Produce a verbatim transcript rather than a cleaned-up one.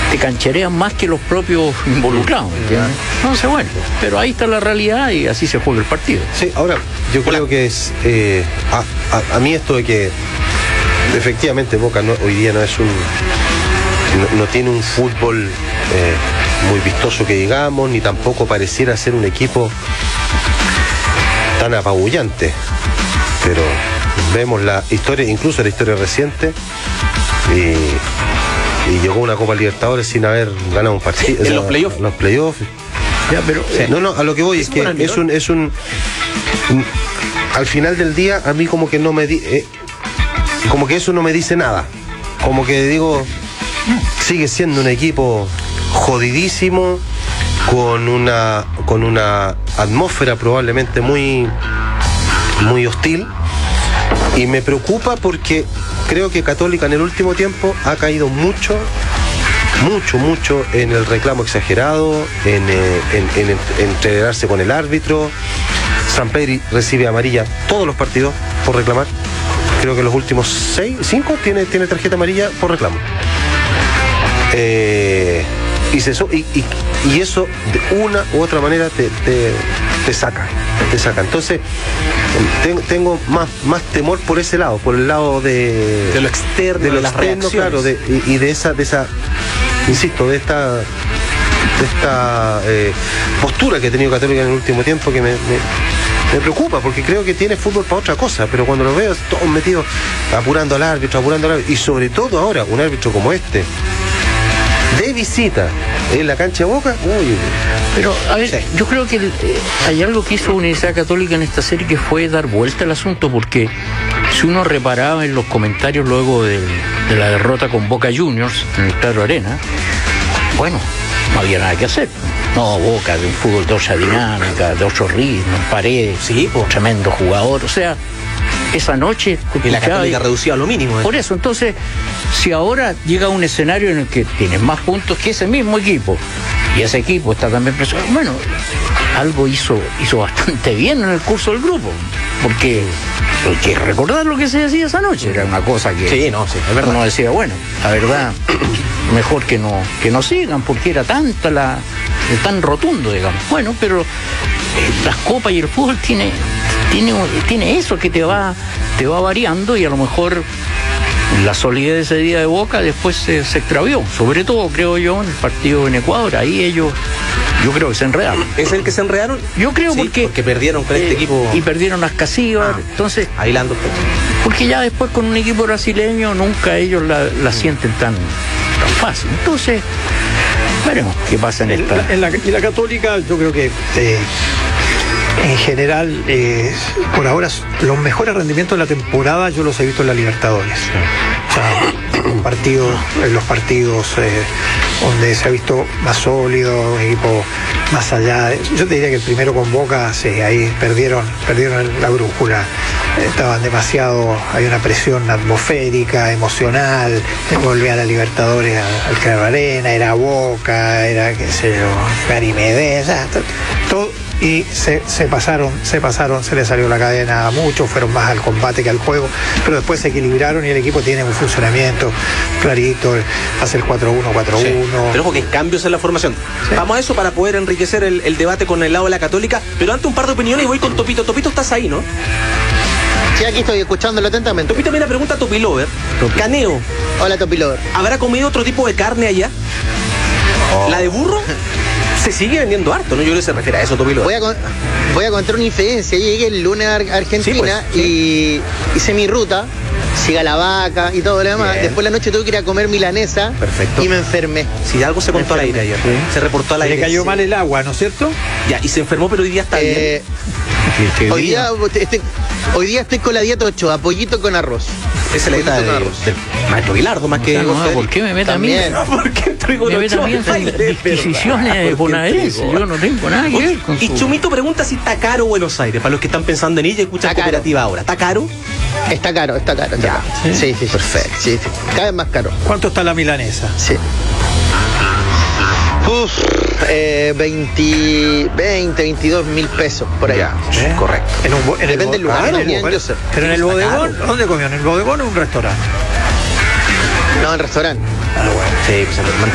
te cancherean más que los propios involucrados. ¿Entiendes? Entonces, bueno, pero ahí está la realidad y así se juega el partido. Sí, ahora, yo creo Hola. que es... Eh, a, a, a mí esto de que efectivamente Boca no, hoy día no es un... No, no tiene un fútbol eh, muy vistoso que digamos, ni tampoco pareciera ser un equipo tan apabullante. Pero vemos la historia, incluso la historia reciente, y, y llegó una Copa Libertadores sin haber ganado un partido. En los playoffs. Los playoffs. Ya, pero, sí. No, no, a lo que voy es, es que es un, es un, un... Al final del día, a mí como que no me... Di, eh, como que eso no me dice nada. Como que digo, sigue siendo un equipo jodidísimo, con una, con una atmósfera probablemente muy, muy hostil. Y me preocupa porque creo que Católica en el último tiempo ha caído mucho, mucho, mucho en el reclamo exagerado, en, eh, en, en, en entregarse con el árbitro. Sampedri recibe amarilla todos los partidos por reclamar. Creo que los últimos seis, cinco tiene, tiene tarjeta amarilla por reclamo. Eh, y, se, y, y, y eso de una u otra manera te, te, te saca, te saca. Entonces ten, tengo más, más temor por ese lado, por el lado de, de lo externo, de lo de externo, las claro, de, y, y de esa, de esa, insisto, de esta, de esta eh, postura que ha tenido Católica en el último tiempo que me, me, me preocupa, porque creo que tiene fútbol para otra cosa, pero cuando lo veo todos metidos apurando al árbitro, apurando al árbitro, y sobre todo ahora un árbitro como este de visita en la cancha de Boca. Uy, pero a ver, sí. Yo creo que eh, hay algo que hizo Universidad Católica en esta serie que fue dar vuelta al asunto, porque si uno reparaba en los comentarios luego de, de la derrota con Boca Juniors en el Claro Arena, bueno, no había nada que hacer. No, Boca de un fútbol de otra dinámica, de otro ritmo, Paredes, sí, pues, tremendo jugador, o sea, esa noche y la Católica reducida a lo mínimo. ¿eh? Por eso, entonces, si ahora llega un escenario en el que tienes más puntos que ese mismo equipo, y ese equipo está también presionado, bueno, algo hizo, hizo bastante bien en el curso del grupo, porque hay que recordar lo que se decía esa noche, era una cosa que sí, no, sí, es verdad. Uno decía, bueno, la verdad, mejor que no, que no sigan, porque era tanta la, tan rotundo, digamos. Bueno, pero eh, las copas y el fútbol tiene Tiene, tiene eso que te va, te va variando, y a lo mejor la solidez de ese día de Boca después se, se extravió, sobre todo creo yo en el partido en Ecuador. Ahí ellos, yo creo que se enredaron. ¿Es el que se enredaron? Yo creo sí, porque, porque perdieron con eh, este equipo y perdieron las Casivas, ah, entonces aislando. Porque ya después con un equipo brasileño nunca ellos la, la sienten tan, tan fácil. Entonces veremos qué pasa en, en esta. La, en la, y la Católica, yo creo que eh, en general, eh, por ahora, los mejores rendimientos de la temporada yo los he visto en la Libertadores. O sea, en partidos, en los partidos eh, donde se ha visto más sólido, un equipo más allá. De, yo te diría que el primero con Boca, sí, ahí perdieron, perdieron la brújula. Estaban demasiado, hay una presión atmosférica, emocional. Después volvía a la Libertadores al, al Claro Arena, era Boca, era, qué sé yo, Gary Medellín, todo. Y se, se pasaron, se pasaron, se les salió la cadena a muchos, fueron más al combate que al juego, pero después se equilibraron y el equipo tiene un funcionamiento clarito, hace el cuatro uno cuatro uno. Sí, pero porque cambios en la formación. Sí. Vamos a eso para poder enriquecer el, el debate con el lado de la Católica, pero antes un par de opiniones y voy con Topito. Topito, estás ahí, ¿no? Sí, aquí estoy escuchándolo atentamente. Topito, mira, pregunta a Topilover. Topi. Caneo. Hola, Topilover. ¿Habrá comido otro tipo de carne allá? Oh. ¿La de burro? Se sigue vendiendo harto, ¿no? Yo creo que se refiere a eso, Topilo. Voy a, con, voy a contar una infidencia. Llegué el lunes a Argentina, sí, pues, sí. y hice mi ruta, siga la vaca y todo lo demás. Bien. Después la noche tuve que ir a comer milanesa. Perfecto. Y me enfermé. Si sí, algo se contó al aire ayer. Sí. Se reportó al aire. Le cayó mal el agua, ¿no es cierto? Ya, y se enfermó, pero hoy día está eh, bien. Hoy día, estoy, hoy día estoy con la dieta ocho, apoyito con arroz. Esa es la dieta de, del maestro Bilardo, más que... No, no, ¿por qué me mete a mí? No, ¿por qué traigo me mete a mí en disquisiciones bonaerenses? Yo no tengo nada que ver con Y su... Chumito pregunta si está caro Buenos Aires, para los que están pensando en ir y escuchan Cooperativa ahora. ¿Está caro? Está caro, está caro. Está ya. caro. ¿Sí? Sí, sí, perfecto. Sí, sí. Cada vez más caro. ¿Cuánto está la milanesa? Sí. Uf, eh, veinte, veintidós mil pesos por ahí. Ya, ¿eh? Correcto. En un, en Depende del lugar. Ah, en el, pero en el bodegón, caro. ¿Dónde comió? ¿En el bodegón o en un restaurante? No, en restaurante. Ah, bueno. Sí, pues